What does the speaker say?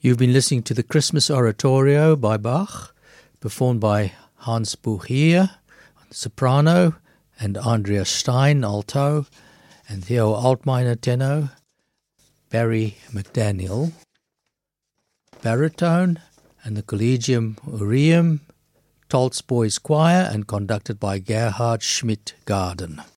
You've been listening to the Christmas Oratorio by Bach, performed by Hans Buchier, soprano, and Andrea Stein, alto, and Theo Altmeiner, tenor, Barry McDaniel, baritone, and the Collegium Aureum, Tolz Boys Choir, and conducted by Gerhard Schmidt-Garden.